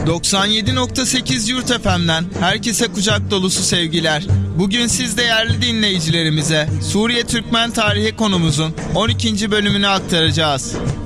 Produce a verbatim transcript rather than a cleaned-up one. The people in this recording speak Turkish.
doksan yedi nokta sekiz Yurt F M'den herkese kucak dolusu sevgiler. Bugün siz değerli dinleyicilerimize Suriye Türkmen tarihi konumuzun on ikinci bölümünü aktaracağız.